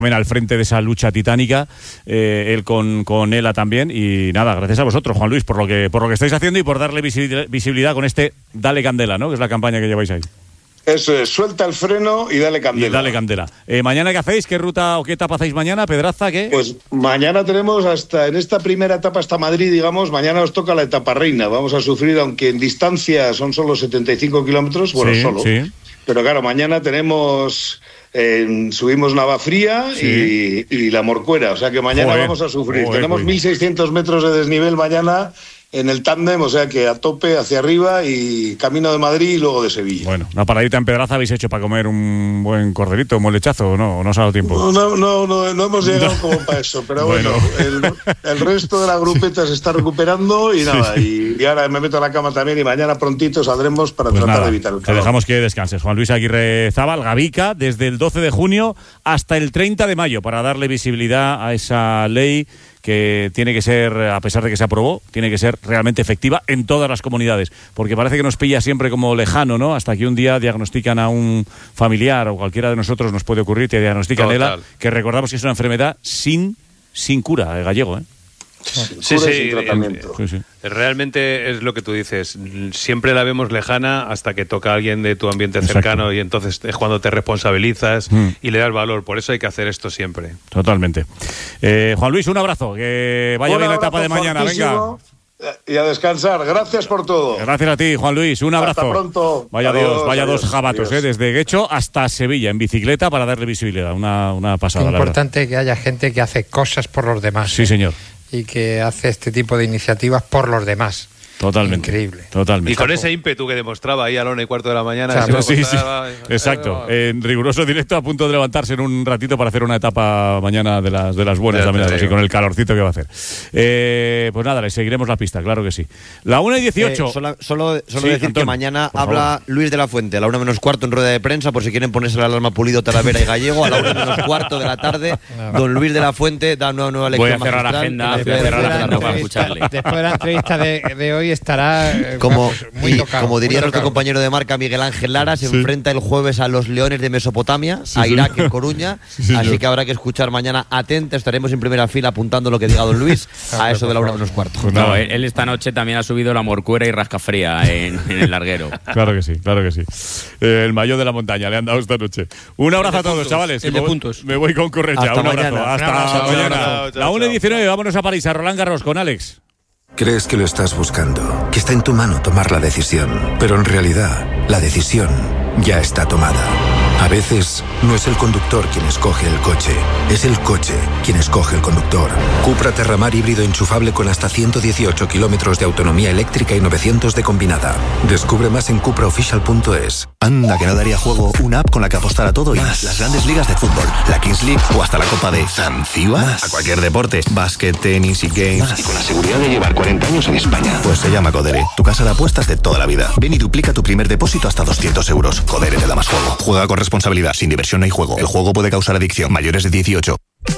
al frente de esa lucha titánica, él con Ela también, y nada, gracias a vosotros, Juan Luis, por lo que estáis haciendo y por darle visibilidad con este Dale Candela, ¿no? Que es la campaña que lleváis ahí. Eso es, suelta el freno y dale candela. Y dale candela. ¿Mañana qué hacéis? ¿Qué ruta o qué etapa hacéis mañana, Pedraza? ¿Qué? Pues mañana tenemos en esta primera etapa hasta Madrid, digamos, mañana nos toca la etapa reina. Vamos a sufrir, aunque en distancia son solo 75 kilómetros, bueno, sí, solo. Sí. Pero claro, mañana subimos Navafría y La Morcuera, o sea que mañana vamos a sufrir. Tenemos 1.600 metros de desnivel mañana en el tándem, o sea que a tope hacia arriba y camino de Madrid y luego de Sevilla. Bueno, una paradita en Pedraza habéis hecho para comer un buen corderito, un buen lechazo, ¿o no? ¿No os ha dado tiempo? No hemos llegado como para eso, pero bueno, el resto de la grupeta se está recuperando y nada, y ahora me meto a la cama también y mañana prontito saldremos para tratar de evitar el calor. Te dejamos que descanses. Juan Luis Aguirre Zabal, Gavica, desde el 12 de junio hasta el 30 de mayo para darle visibilidad a esa ley que tiene que ser, a pesar de que se aprobó, tiene que ser realmente efectiva en todas las comunidades, porque parece que nos pilla siempre como lejano, ¿no? Hasta que un día diagnostican a un familiar o cualquiera de nosotros nos puede ocurrir, te diagnostican ELA, que recordamos que es una enfermedad sin cura, gallego, ¿eh? Sí. Realmente es lo que tú dices, siempre la vemos lejana hasta que toca a alguien de tu ambiente cercano. Exacto. Y entonces es cuando te responsabilizas y le das valor, por eso hay que hacer esto siempre. Totalmente. Juan Luis, un abrazo, que vaya bien la etapa de mañana, venga. Y a descansar, gracias por todo. Gracias a ti, Juan Luis, un abrazo. Hasta pronto. Vaya dos jabatos, desde Guecho hasta Sevilla, en bicicleta para darle visibilidad, una pasada. Es importante que haya gente que hace cosas por los demás. Sí, señor. Y que hace este tipo de iniciativas por los demás. Totalmente. Increíble. Totalmente. Y con ese ímpetu que demostraba ahí a la 1:15 de la mañana. Claro, sí. Exacto. En riguroso directo, a punto de levantarse en un ratito para hacer una etapa mañana de las buenas también, así con el calorcito que va a hacer. Pues nada, le seguiremos la pista, claro que sí. La 1:18. Solo decir Antón, que mañana habla Luis de la Fuente a la 1:15 en rueda de prensa, por si quieren ponerse la alarma Pulido, Talavera y Gallego. A la 1:15 de la tarde, don Luis de la Fuente da una nueva lección. Voy a cerrar la agenda, para escucharle. Después de la entrevista de hoy estará muy tocado. Como diría nuestro compañero de marca Miguel Ángel Lara, se enfrenta el jueves a los Leones de Mesopotamia, a Irak en Coruña, así que habrá que escuchar mañana atenta, estaremos en primera fila apuntando lo que diga don Luis a eso de la 1:15. Pues no, él esta noche también ha subido La Morcuera y Rascafría en el larguero. Claro que sí. El maillot de la montaña le han dado esta noche. Un abrazo a todos, chavales. Me voy con Correcha. Un abrazo. Hasta mañana. La 1:19, vámonos a París, a Roland Garros con Alex. Crees que lo estás buscando, que está en tu mano tomar la decisión, pero en realidad la decisión ya está tomada. A veces no es el conductor quien escoge el coche, es el coche quien escoge el conductor. Cupra Terramar híbrido enchufable con hasta 118 kilómetros de autonomía eléctrica y 900 de combinada. Descubre más en cupraofficial.es. Anda, que no daría juego una app con la que apostar a todo y más. Las grandes ligas de fútbol, la Kings League o hasta la Copa de Zanzíbar. A cualquier deporte, básquet, tenis y games. Y con la seguridad de llevar 40 años en España. Pues se llama Codere, tu casa de apuestas de toda la vida. Ven y duplica tu primer depósito hasta 200 euros. Codere te da más juego. Juega con responsabilidad, sin diversión no hay juego. El juego puede causar adicción. Mayores de 18.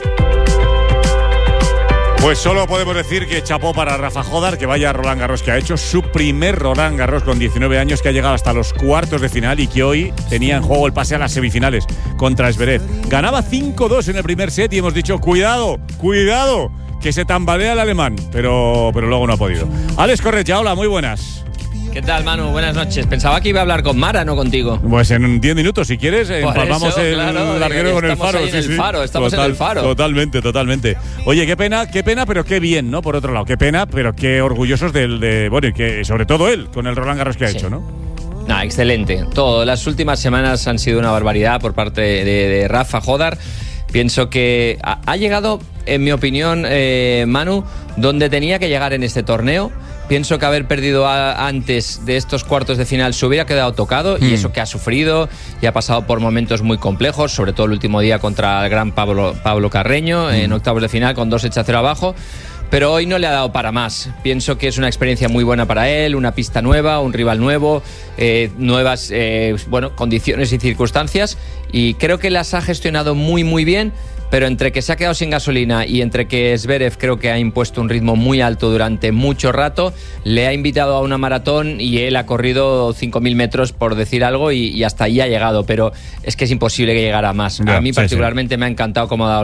Pues solo podemos decir que chapó para Rafa Jodar, que vaya Roland Garros que ha hecho, su primer Roland Garros con 19 años, que ha llegado hasta los cuartos de final y que hoy tenía en juego el pase a las semifinales contra Zverev. Ganaba 5-2 en el primer set y hemos dicho, cuidado, que se tambalea el alemán, pero luego no ha podido. Alex Correcha, hola, muy buenas. ¿Qué tal, Manu? Buenas noches. Pensaba que iba a hablar con Mara, no contigo. Pues en 10 minutos, si quieres, empalmamos el larguero con el Faro. Estamos en el Faro. Totalmente. Oye, qué pena, pero qué bien, ¿no? Por otro lado, qué pena, pero qué orgullosos bueno, y que sobre todo él, con el Roland Garros que ha hecho, ¿no? Excelente. Todo. Las últimas semanas han sido una barbaridad por parte de Rafa Jodar. Pienso que ha llegado, en mi opinión, Manu, donde tenía que llegar en este torneo. Pienso que haber perdido antes de estos cuartos de final se hubiera quedado tocado, y eso que ha sufrido y ha pasado por momentos muy complejos, sobre todo el último día contra el gran Pablo Carreño en octavos de final con 2-0 abajo. Pero hoy no le ha dado para más. Pienso que es una experiencia muy buena para él, una pista nueva, un rival nuevo, nuevas condiciones y circunstancias, y creo que las ha gestionado muy bien pero entre que se ha quedado sin gasolina y entre que Zverev creo que ha impuesto un ritmo muy alto durante mucho rato, le ha invitado a una maratón y él ha corrido 5.000 metros, por decir algo, y hasta ahí ha llegado, pero es que es imposible que llegara más. A mí particularmente me ha encantado cómo ha dado